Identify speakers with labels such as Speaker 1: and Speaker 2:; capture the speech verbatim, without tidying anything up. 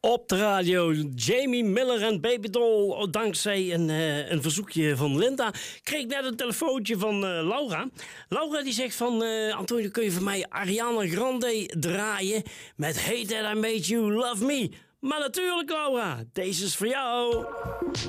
Speaker 1: Op de radio, Jamie Miller en Baby Doll. Dankzij een, uh, een verzoekje van Linda kreeg ik net een telefoontje van uh, Laura. Laura die zegt van... Uh, Antonio, kun je voor mij Ariana Grande draaien met Hate That I Made You Love Me? Maar natuurlijk, Laura, deze is voor jou.